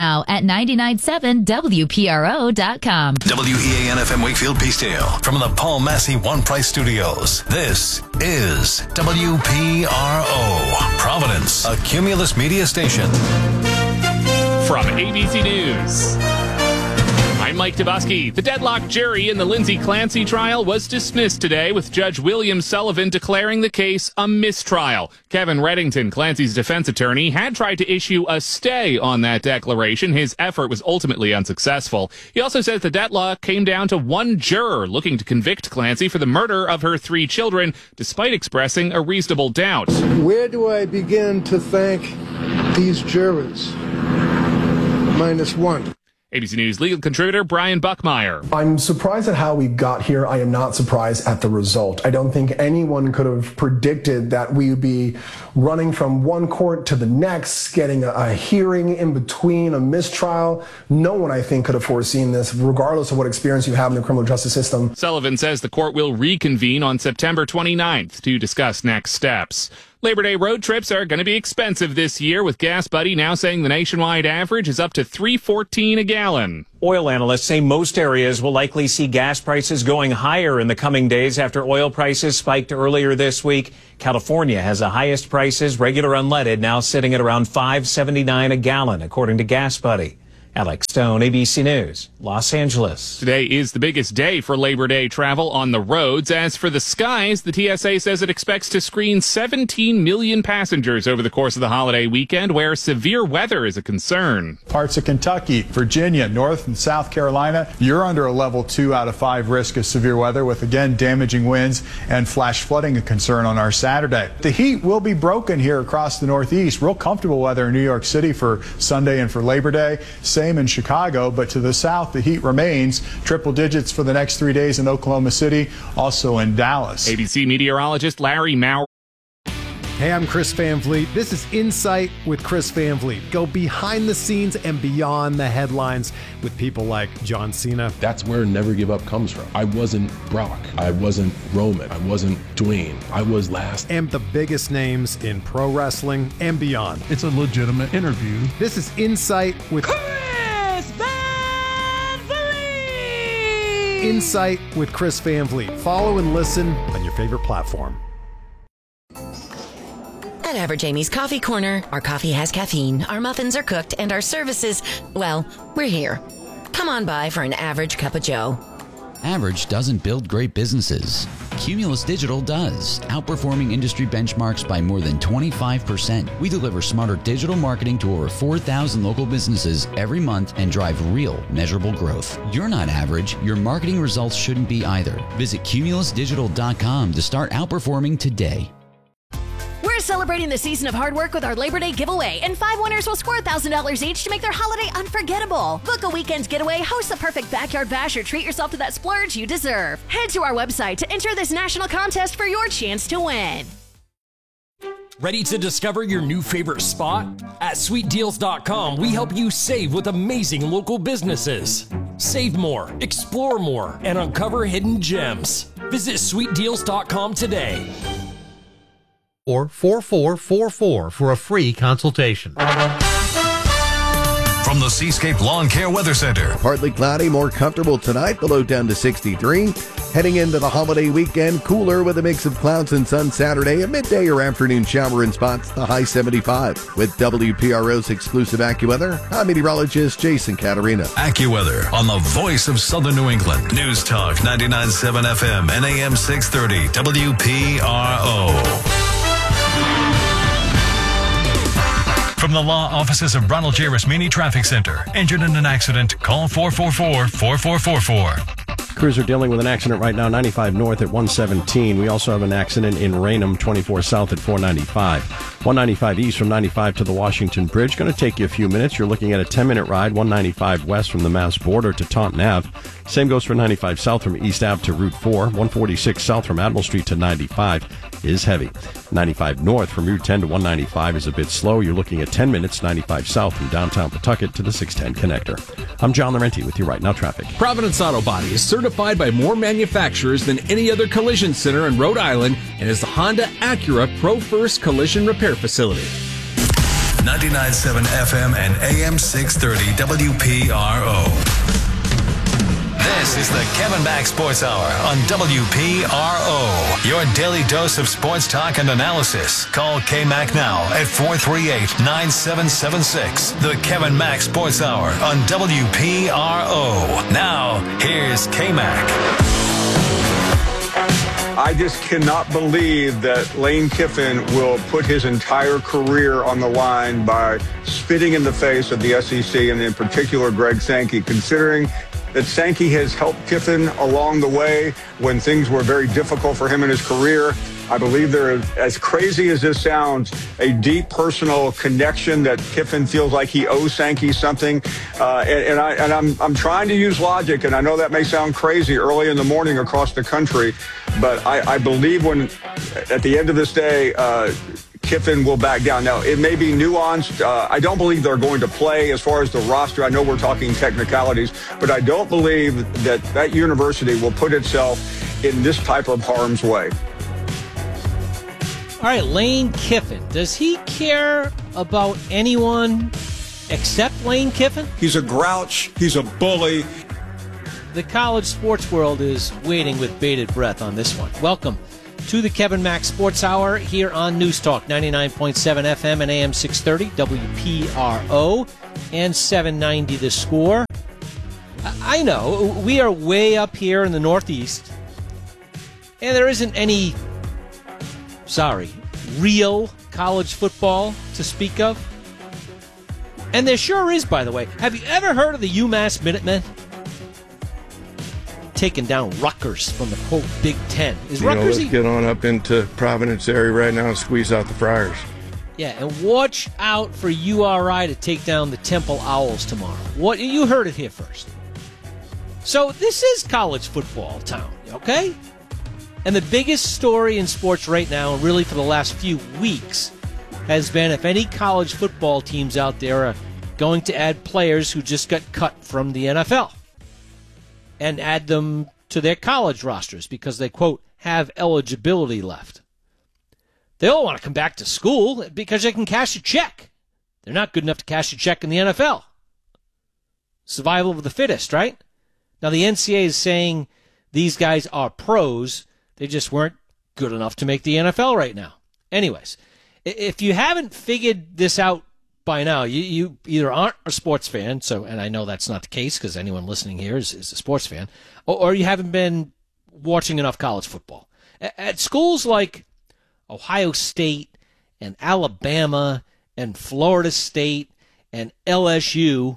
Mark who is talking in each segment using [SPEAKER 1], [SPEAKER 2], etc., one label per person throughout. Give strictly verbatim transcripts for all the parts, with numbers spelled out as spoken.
[SPEAKER 1] Now at ninety-nine point seven W P R O dot com.
[SPEAKER 2] W E A N F M Wakefield Peacedale from the Paul Massey One Price Studios. This is W P R O, Providence, a Cumulus media station.
[SPEAKER 3] From A B C News, I'm Mike Tabusky. The deadlocked jury in the Lindsay Clancy trial was dismissed today, with Judge William Sullivan declaring the case a mistrial. Kevin Reddington, Clancy's defense attorney, had tried to issue a stay on that declaration. His effort was ultimately unsuccessful. He also says the deadlock came down to one juror looking to convict Clancy for the murder of her three children, despite expressing a reasonable doubt.
[SPEAKER 4] Where do I begin to thank these jurors? Minus one.
[SPEAKER 3] A B C News legal contributor Brian Buckmeyer.
[SPEAKER 5] I'm surprised at how we got here. I am not surprised at the result. I don't think anyone could have predicted that we would be running from one court to the next, getting a, a hearing in between, a mistrial. No one, I think, could have foreseen this, regardless of what experience you have in the criminal justice system.
[SPEAKER 3] Sullivan says the court will reconvene on September twenty-ninth to discuss next steps. Labor Day road trips are going to be expensive this year, with Gas Buddy now saying the nationwide average is up to three fourteen a gallon.
[SPEAKER 6] Oil analysts say most areas will likely see gas prices going higher in the coming days after oil prices spiked earlier this week. California has the highest prices, regular unleaded, now sitting at around five seventy-nine a gallon, according to Gas Buddy. Alex Stone, A B C News, Los Angeles.
[SPEAKER 3] Today is the biggest day for Labor Day travel on the roads. As for the skies, the T S A says it expects to screen seventeen million passengers over the course of the holiday weekend, where severe weather is a concern.
[SPEAKER 7] Parts of Kentucky, Virginia, North and South Carolina, you're under a level two out of five risk of severe weather, with again damaging winds and flash flooding a concern on our Saturday. The heat will be broken here across the Northeast. Real comfortable weather in New York City for Sunday and for Labor Day. Same in Chicago, but to the south, the heat remains. Triple digits for the next three days in Oklahoma City, also in Dallas.
[SPEAKER 3] A B C meteorologist Larry Maurer.
[SPEAKER 8] Hey, I'm Chris Van Vliet. This is Insight with Chris Van Vliet. Go behind the scenes and beyond the headlines with people like John Cena.
[SPEAKER 9] That's where Never Give Up comes from. I wasn't Brock. I wasn't Roman. I wasn't Dwayne. I was last.
[SPEAKER 8] And the biggest names in pro wrestling and beyond.
[SPEAKER 10] It's a legitimate interview.
[SPEAKER 8] This is Insight with
[SPEAKER 11] Chris Van Vliet.
[SPEAKER 8] Insight with Chris Van Vliet. Follow and listen on your favorite platform.
[SPEAKER 12] At Average Amy's Coffee Corner, our coffee has caffeine, our muffins are cooked, and our services, well, we're here. Come on by for an average cup of joe.
[SPEAKER 13] Average doesn't build great businesses. Cumulus Digital does, outperforming industry benchmarks by more than twenty-five percent. We deliver smarter digital marketing to over four thousand local businesses every month and drive real, measurable growth. You're not average. Your marketing results shouldn't be either. Visit cumulus digital dot com to start outperforming today.
[SPEAKER 14] We're celebrating the season of hard work with our Labor Day giveaway, and five winners will score one thousand dollars each to make their holiday unforgettable. Book a weekend's getaway, host the perfect backyard bash, or treat yourself to that splurge you deserve. Head to our website to enter this national contest for your chance to win.
[SPEAKER 15] Ready to discover your new favorite spot? At sweet deals dot com, we help you save with amazing local businesses. Save more, explore more, and uncover hidden gems. Visit sweet deals dot com today.
[SPEAKER 16] Or four four four four for a free consultation.
[SPEAKER 2] From the Seascape Lawn Care Weather Center.
[SPEAKER 17] Partly cloudy, more comfortable tonight, the low down to sixty-three. Heading into the holiday weekend, cooler with a mix of clouds and sun Saturday, a midday or afternoon shower in spots, the high seventy-five. With W P R O's exclusive AccuWeather, I'm meteorologist Jason Caterina.
[SPEAKER 2] AccuWeather on the voice of Southern New England. News Talk ninety-nine point seven F M and A M six thirty W P R O. From the law offices of Ronald J. Rasmini Traffic Center. Injured in an accident? Call four four four, four four four four.
[SPEAKER 18] Crews are dealing with an accident right now, ninety-five north at one seventeen. We also have an accident in Raynham, twenty-four south at four ninety-five. one ninety-five east from ninety-five to the Washington Bridge. Going to take you a few minutes. You're looking at a ten-minute ride, one ninety-five west from the Mass border to Taunton Avenue. Same goes for ninety-five south from East Avenue to Route four. one forty-six south from Admiral Street to ninety-five is heavy. ninety-five north from Route ten to one ninety-five is a bit slow. You're looking at ten minutes, ninety-five south from downtown Pawtucket to the six ten connector. I'm John Laurenti with you right now, traffic.
[SPEAKER 19] Providence Auto Body is certified by more manufacturers than any other collision center in Rhode Island and is the Honda Acura Pro First Collision Repair Facility.
[SPEAKER 2] ninety-nine point seven F M and A M six thirty W P R O. This is the Kevin Mack Sports Hour on W P R O. Your daily dose of sports talk and analysis. Call K-Mac now at four three eight, nine seven seven six. The Kevin Mack Sports Hour on W P R O. Now, here's K-Mac.
[SPEAKER 10] I just cannot believe that Lane Kiffin will put his entire career on the line by spitting in the face of the S E C and in particular Greg Sankey, considering that Sankey has helped Kiffin along the way when things were very difficult for him in his career. I believe there is, as crazy as this sounds, a deep personal connection that Kiffin feels like he owes Sankey something. Uh, and and, I, and I'm, I'm trying to use logic, and I know that may sound crazy early in the morning across the country, but I, I believe when, at the end of this day, uh, Kiffin will back down. Now, it may be nuanced. Uh, I don't believe they're going to play as far as the roster. I know we're talking technicalities, but I don't believe that that university will put itself in this type of harm's way.
[SPEAKER 20] All right, Lane Kiffin. Does he care about anyone except Lane Kiffin?
[SPEAKER 10] He's a grouch. He's a bully.
[SPEAKER 20] The college sports world is waiting with bated breath on this one. Welcome to the Kevin Mack Sports Hour here on News Talk ninety-nine point seven F M and A M six thirty W P R O and seven ninety The Score. I know we are way up here in the Northeast, and there isn't any, sorry, real college football to speak of. And there sure is, by the way. Have you ever heard of the UMass Minutemen? Taking down Rutgers from the, quote, Big Ten. Is
[SPEAKER 21] you
[SPEAKER 20] Rutgers...
[SPEAKER 21] know, let's get on up into Providence area right now and squeeze out the Friars.
[SPEAKER 20] Yeah, and watch out for U R I to take down the Temple Owls tomorrow. What you heard it here first. So this is college football town, okay? And the biggest story in sports right now, and really for the last few weeks, has been if any college football teams out there are going to add players who just got cut from the N F L and add them to their college rosters because they, quote, have eligibility left. They all want to come back to school because they can cash a check. They're not good enough to cash a check in the N F L. Survival of the fittest, right? Now, the N C double A is saying these guys are pros. They just weren't good enough to make the N F L right now. Anyways, if you haven't figured this out by now, you, you either aren't a sports fan, so and I know that's not the case because anyone listening here is, is a sports fan, or, or you haven't been watching enough college football. At, at schools like Ohio State and Alabama and Florida State and L S U,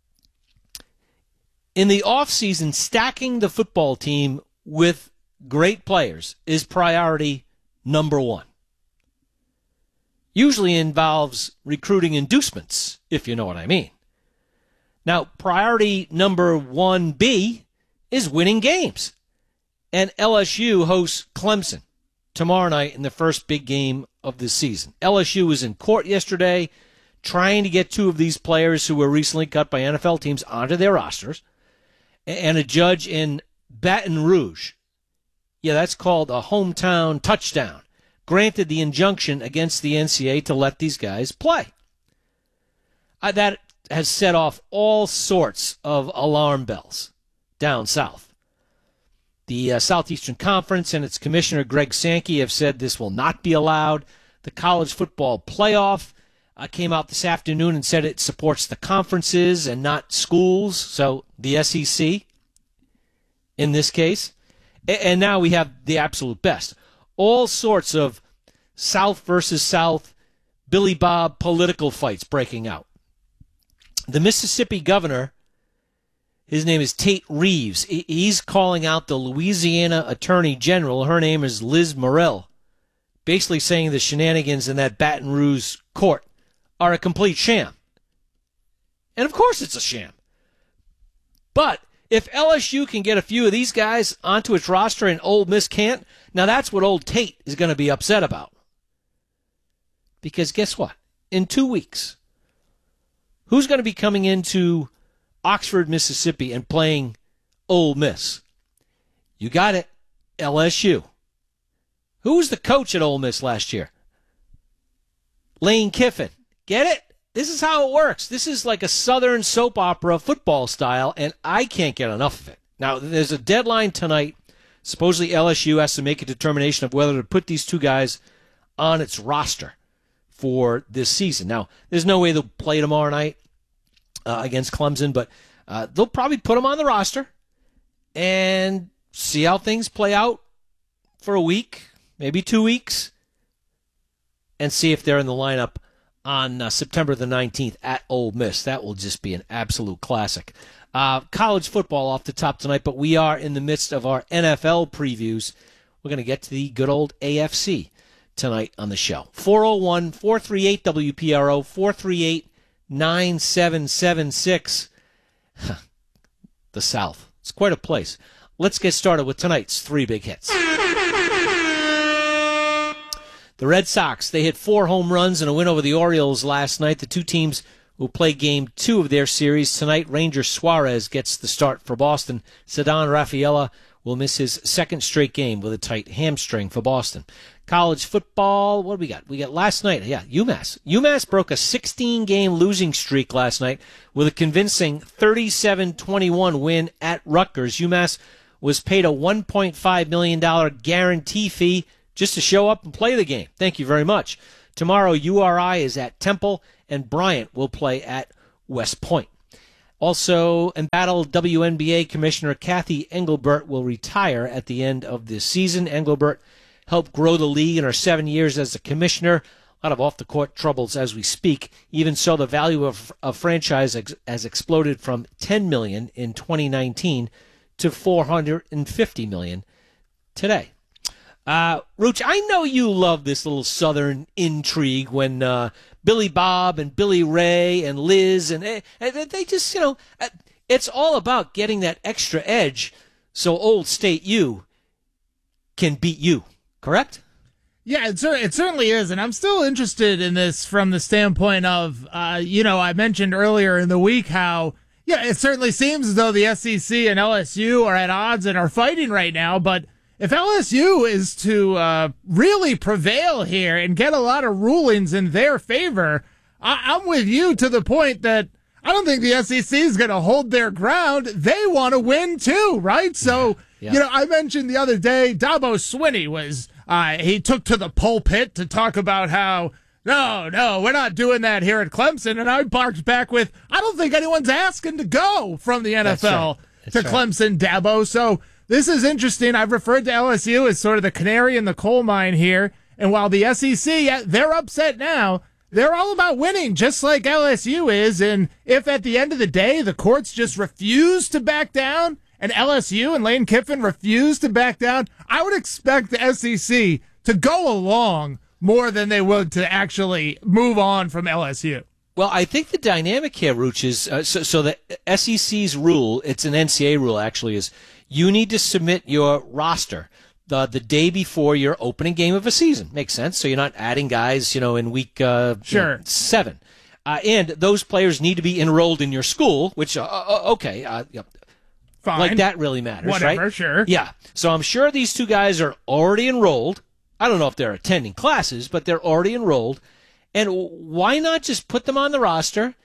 [SPEAKER 20] in the offseason, stacking the football team with great players is priority number one. Usually involves recruiting inducements, if you know what I mean. Now, priority number one B is winning games. And L S U hosts Clemson tomorrow night in the first big game of the season. L S U was in court yesterday trying to get two of these players who were recently cut by N F L teams onto their rosters. And a judge in Baton Rouge, yeah, that's called a hometown touchdown, granted the injunction against the N C double A to let these guys play. Uh, that has set off all sorts of alarm bells down south. The uh, Southeastern Conference and its commissioner, Greg Sankey, have said this will not be allowed. The College Football Playoff uh, came out this afternoon and said it supports the conferences and not schools, so the S E C in this case. And now we have the absolute best. All sorts of South versus South, Billy Bob political fights breaking out. The Mississippi governor, his name is Tate Reeves. He's calling out the Louisiana Attorney General. Her name is Liz Murrill. Basically saying the shenanigans in that Baton Rouge court are a complete sham. And of course it's a sham. But if L S U can get a few of these guys onto its roster and Ole Miss can't, now that's what old Tate is going to be upset about. Because guess what? In two weeks, who's going to be coming into Oxford, Mississippi and playing Ole Miss? You got it, L S U. Who was the coach at Ole Miss last year? Lane Kiffin. Get it? This is how it works. This is like a Southern soap opera football style, and I can't get enough of it. Now, there's a deadline tonight. Supposedly L S U has to make a determination of whether to put these two guys on its roster for this season. Now, there's no way they'll play tomorrow night uh, against Clemson, but uh, they'll probably put them on the roster and see how things play out for a week, maybe two weeks, and see if they're in the lineup on uh, September the nineteenth at Ole Miss. That will just be an absolute classic. Uh, college football off the top tonight, but we are in the midst of our N F L previews. We're going to get to the good old A F C tonight on the show. four oh one, four three eight, W P R O, four three eight, nine seven seven six. The South. It's quite a place. Let's get started with tonight's three big hits. The Red Sox, they hit four home runs and a win over the Orioles last night. The two teams will play game two of their series tonight. Ranger Suarez gets the start for Boston. Ceddanne Rafaela will miss his second straight game with a tight hamstring for Boston. College football, what do we got? We got last night, yeah, UMass. UMass broke a sixteen-game losing streak last night with a convincing thirty-seven twenty-one win at Rutgers. UMass was paid a one point five million dollars guarantee fee just to show up and play the game. Thank you very much. Tomorrow, U R I is at Temple, and Bryant will play at West Point. Also, embattled W N B A Commissioner Kathy Engelbert will retire at the end of this season. Engelbert helped grow the league in her seven years as a commissioner. A lot of off-the-court troubles as we speak. Even so, the value of a franchise ex- has exploded from ten million dollars in twenty nineteen to four hundred fifty million dollars today. Uh, Rooch, I know you love this little Southern intrigue when uh, Billy Bob and Billy Ray and Liz, and, and they just, you know, it's all about getting that extra edge so Old State U can beat you, correct?
[SPEAKER 1] Yeah, it, cer- it certainly is, and I'm still interested in this from the standpoint of, uh, you know, I mentioned earlier in the week how, yeah, it certainly seems as though the S E C and L S U are at odds and are fighting right now, but if L S U is to uh, really prevail here and get a lot of rulings in their favor, I- I'm with you to the point that I don't think the S E C is going to hold their ground. They want to win too, right? So, yeah. you know, I mentioned the other day, Dabo Swinney was, uh, he took to the pulpit to talk about how, no, no, we're not doing that here at Clemson. And I barked back with, I don't think anyone's asking to go from the N F L to right. Clemson, Dabo. So, this is interesting. I've referred to L S U as sort of the canary in the coal mine here. And while the S E C, they're upset now, they're all about winning, just like L S U is. And if at the end of the day, the courts just refuse to back down and L S U and Lane Kiffin refuse to back down, I would expect the S E C to go along more than they would to actually move on from L S U.
[SPEAKER 20] Well, I think the dynamic here, Rooch, is uh, so, so the S E C's rule, it's an N C A A rule actually, is you need to submit your roster the the day before your opening game of a season. Makes sense. So you're not adding guys, you know, in week uh,
[SPEAKER 1] sure.
[SPEAKER 20] you know, seven. Uh, and those players need to be enrolled in your school, which, uh, uh, okay, uh,
[SPEAKER 1] fine.
[SPEAKER 20] Like that really matters,
[SPEAKER 1] Whatever,
[SPEAKER 20] right?
[SPEAKER 1] sure.
[SPEAKER 20] Yeah. So I'm sure these two guys are already enrolled. I don't know if they're attending classes, but they're already enrolled. And why not just put them on the roster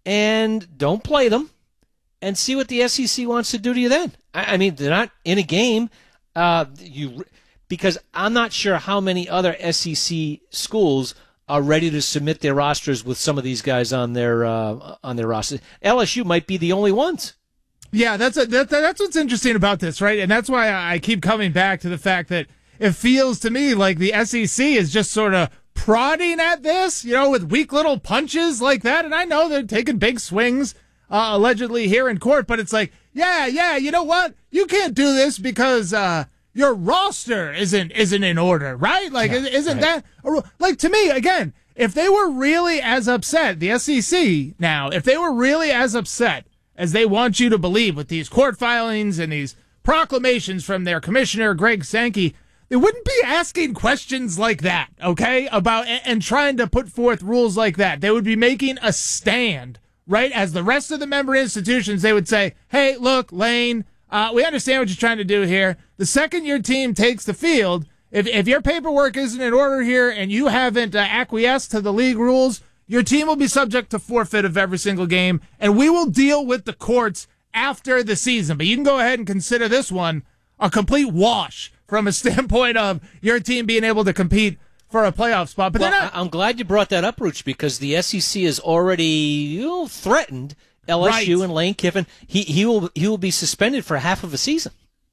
[SPEAKER 20] and don't play them and see what the S E C wants to do to you then? I, I mean, they're not in a game. Uh, you because I'm not sure how many other S E C schools are ready to submit their rosters with some of these guys on their uh, on their roster. L S U might be the only ones.
[SPEAKER 1] Yeah, that's a, that, that's what's interesting about this, right? And that's why I keep coming back to the fact that it feels to me like the S E C is just sort of prodding at this, you know, with weak little punches like that. And I know they're taking big swings, uh, allegedly here in court, but it's like, yeah, yeah, you know what? You can't do this because uh, your roster isn't isn't in order, right? Like, yeah, isn't right. that like to me again? If they were really as upset, the S E C now, if they were really as upset as they want you to believe with these court filings and these proclamations from their commissioner Greg Sankey, they wouldn't be asking questions like that, okay, about and trying to put forth rules like that. They would be making a stand, right? As the rest of the member institutions, they would say, hey, look, Lane, uh, we understand what you're trying to do here. The second your team takes the field, if, if your paperwork isn't in order here and you haven't uh, acquiesced to the league rules, your team will be subject to forfeit of every single game, and we will deal with the courts after the season. But you can go ahead and consider this one a complete wash from a standpoint of your team being able to compete for a playoff spot. But
[SPEAKER 20] well,
[SPEAKER 1] they're not.
[SPEAKER 20] I'm glad you brought that up, Rooch, because the S E C has already you know, threatened L S U
[SPEAKER 1] Right.
[SPEAKER 20] and Lane Kiffin. He he will he will be suspended for half of a season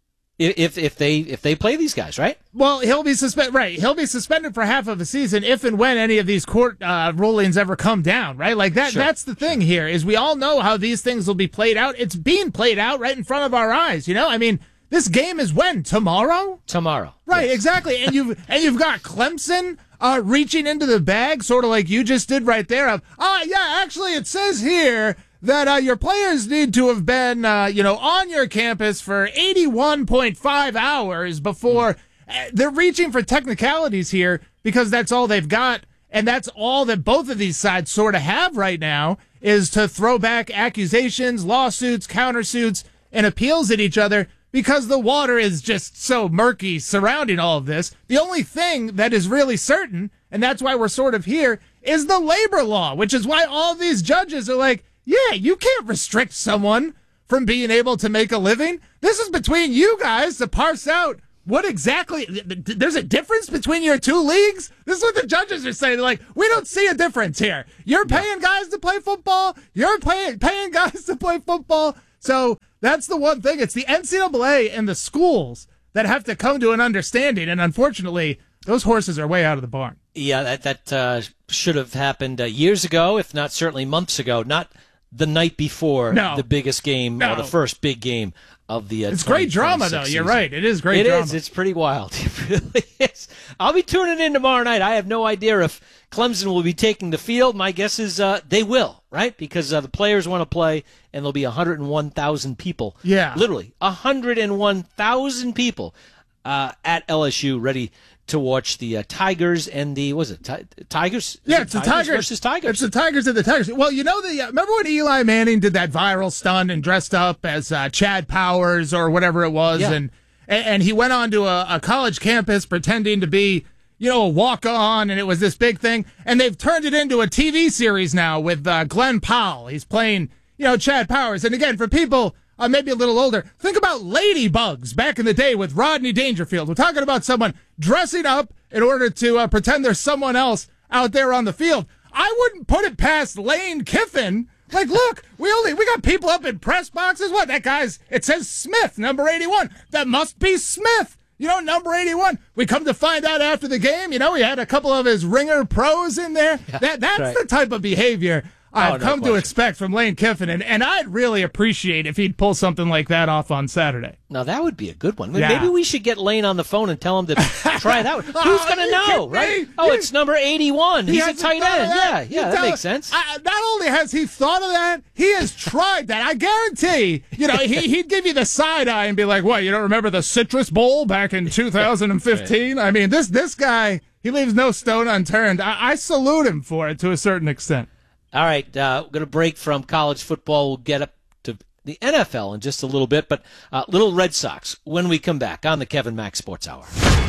[SPEAKER 20] if if they if they play these guys, right?
[SPEAKER 1] Well, he'll be suspended. Right, he'll be suspended for half of a season if and when any of these court uh, rulings ever come down. Right, like that.
[SPEAKER 20] Sure.
[SPEAKER 1] That's the thing here is we all know how these things will be played out. It's being played out right in front of our eyes. You know, I mean, this game is when tomorrow.
[SPEAKER 20] Tomorrow,
[SPEAKER 1] right?
[SPEAKER 20] Yes.
[SPEAKER 1] Exactly. And you've and you've got Clemson uh, reaching into the bag, sort of like you just did right there. Of ah, uh, yeah, actually, it says here that uh, your players need to have been, uh, you know, on your campus for eighty-one point five hours before. Uh, they're reaching for technicalities here because that's all they've got, and that's all that both of these sides sort of have right now is to throw back accusations, lawsuits, countersuits, and appeals at each other because the water is just so murky surrounding all of this. The only thing that is really certain, and that's why we're sort of here, is the labor law, which is why all these judges are like, yeah, you can't restrict someone from being able to make a living. This is between you guys to parse out what exactly. There's a difference between your two leagues. This is what the judges are saying. They're like, we don't see a difference here. You're paying guys to play football. You're paying paying guys to play football. So that's the one thing. It's the N C double A and the schools that have to come to an understanding. And unfortunately, those horses are way out of the barn.
[SPEAKER 20] Yeah, that that uh, should have happened uh, years ago, if not certainly months ago. Not the night before
[SPEAKER 1] No.
[SPEAKER 20] the biggest game
[SPEAKER 1] No.
[SPEAKER 20] or the first big game of the uh,
[SPEAKER 1] It's great drama, though.
[SPEAKER 20] season.
[SPEAKER 1] You're right. It is great
[SPEAKER 20] It
[SPEAKER 1] drama.
[SPEAKER 20] is. It's pretty wild. It really is. I'll be tuning in tomorrow night. I have no idea if Clemson will be taking the field. My guess is uh, they will, right? Because uh, the players want to play, and there'll be one hundred one thousand people.
[SPEAKER 1] Yeah.
[SPEAKER 20] Literally, one hundred one thousand people uh, at L S U ready to watch the uh, Tigers and the, was it, ti- Tigers? Is
[SPEAKER 1] Yeah,
[SPEAKER 20] it
[SPEAKER 1] it's the
[SPEAKER 20] Tigers
[SPEAKER 1] Tigers
[SPEAKER 20] versus Tigers.
[SPEAKER 1] It's the Tigers and the Tigers. Well, you know the uh, remember when Eli Manning did that viral stunt and dressed up as uh, Chad Powers or whatever it was,
[SPEAKER 20] Yeah.
[SPEAKER 1] and and he went onto a, a college campus pretending to be, you know, a walk-on, and it was this big thing, and they've turned it into a T V series now with uh, Glenn Powell. He's playing, you know, Chad Powers, and again, for people uh, maybe a little older, think about Ladybugs back in the day with Rodney Dangerfield. We're talking about someone dressing up in order to uh, pretend there's someone else out there on the field. I wouldn't put it past Lane Kiffin. Like, look, we only we got people up in press boxes. What, that guy's, it says Smith, number eighty-one. That must be Smith. You know, number eighty-one. We come to find out after the game, you know, he had a couple of his ringer pros in there.
[SPEAKER 20] Yeah,
[SPEAKER 1] that That's
[SPEAKER 20] right.
[SPEAKER 1] the type of behavior I've
[SPEAKER 20] Oh, no
[SPEAKER 1] come to
[SPEAKER 20] question.
[SPEAKER 1] expect from Lane Kiffin, and, and I'd really appreciate if he'd pull something like that off on Saturday.
[SPEAKER 20] Now, that would be a good one.
[SPEAKER 1] Yeah.
[SPEAKER 20] Maybe we should get Lane on the phone and tell him to try it out. Who's
[SPEAKER 1] Oh,
[SPEAKER 20] going to
[SPEAKER 1] you
[SPEAKER 20] know,
[SPEAKER 1] kidding
[SPEAKER 20] right?
[SPEAKER 1] me?
[SPEAKER 20] Oh,
[SPEAKER 1] You-
[SPEAKER 20] it's number eighty-one.
[SPEAKER 1] He
[SPEAKER 20] He's a
[SPEAKER 1] hasn't
[SPEAKER 20] tight
[SPEAKER 1] thought of
[SPEAKER 20] end.
[SPEAKER 1] that.
[SPEAKER 20] Yeah, yeah,
[SPEAKER 1] You
[SPEAKER 20] that
[SPEAKER 1] tell-
[SPEAKER 20] makes sense.
[SPEAKER 1] I, not only has he thought of that, he has tried that. I guarantee. You know, he, he'd give you the side eye and be like, "What? You don't remember the Citrus Bowl back in two thousand fifteen?" I mean, this this guy, he leaves no stone unturned. I, I salute him for it to a certain extent.
[SPEAKER 20] All right, uh, we're going to break from college football. We'll get up to the N F L in just a little bit, but uh, little Red Sox when we come back on the Kevin Mack Sports Hour.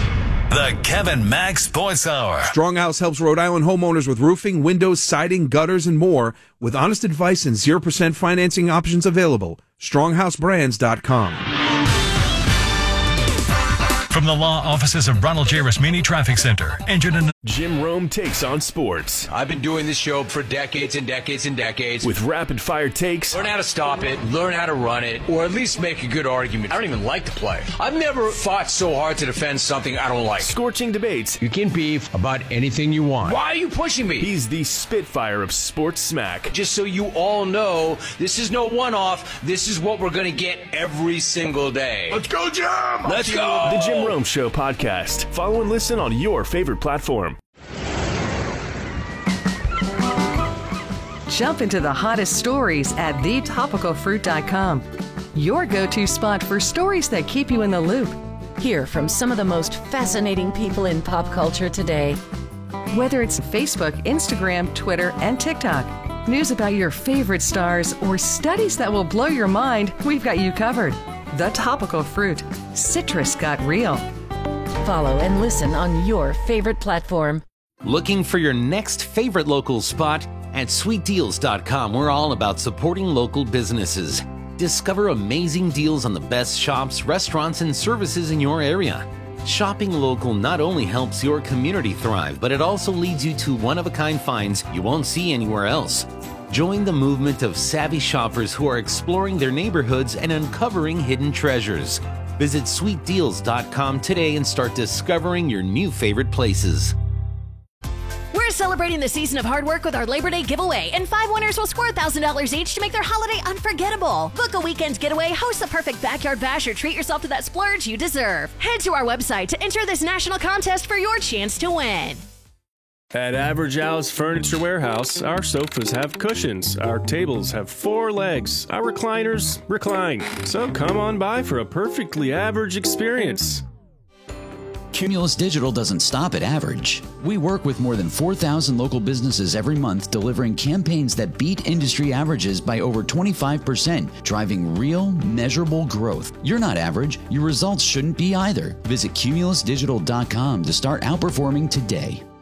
[SPEAKER 2] The Kevin Mack Sports Hour.
[SPEAKER 4] Stronghouse helps Rhode Island homeowners with roofing, windows, siding, gutters, and more with honest advice and zero percent financing options available. stronghouse brands dot com.
[SPEAKER 2] From the law offices of Ronald J. Rasmini Traffic Center, injured in
[SPEAKER 22] Jim Rome takes on sports.
[SPEAKER 23] I've been doing this show for decades and decades and decades.
[SPEAKER 22] With rapid-fire takes.
[SPEAKER 23] Learn how to stop it, learn how to run it, or at least make a good argument. I don't even like to play. I've never fought so hard to defend something I don't like.
[SPEAKER 22] Scorching debates.
[SPEAKER 23] You can beef about anything you want. Why are you pushing me?
[SPEAKER 22] He's the Spitfire of sports smack.
[SPEAKER 23] Just so you all know, this is no one-off. This is what we're going to get every single day. Let's go, Jim! Let's go!
[SPEAKER 22] The Jim Rome Show podcast. Follow and listen on your favorite platform.
[SPEAKER 24] Jump into the hottest stories at the topical fruit dot com. Your go-to spot for stories that keep you in the loop.
[SPEAKER 12] Hear from some of the most fascinating people in pop culture today.
[SPEAKER 24] Whether it's Facebook, Instagram, Twitter, and TikTok, news about your favorite stars, or studies that will blow your mind, we've got you covered. The Topical Fruit. Citrus got real.
[SPEAKER 12] Follow and listen on your favorite platform.
[SPEAKER 3] Looking for your next favorite local spot? At sweet deals dot com, we're all about supporting local businesses. Discover amazing deals on the best shops, restaurants, and services in your area. Shopping local not only helps your community thrive, but it also leads you to one-of-a-kind finds you won't see anywhere else. Join the movement of savvy shoppers who are exploring their neighborhoods and uncovering hidden treasures. Visit sweet deals dot com today and start discovering your new favorite places.
[SPEAKER 14] We're celebrating the season of hard work with our Labor Day giveaway, and five winners will score one thousand dollars each to make their holiday unforgettable. Book a weekend getaway, host the perfect backyard bash, or treat yourself to that splurge you deserve. Head to our website to enter this national contest for your chance to win.
[SPEAKER 22] At Average Al's Furniture Warehouse, our sofas have cushions, our tables have four legs, our recliners recline. So come on by for a perfectly average experience.
[SPEAKER 13] Cumulus Digital doesn't stop at average. We work with more than four thousand local businesses every month, delivering campaigns that beat industry averages by over twenty-five percent, driving real, measurable growth. You're not average. Your results shouldn't be either. Visit cumulus digital dot com to start outperforming today.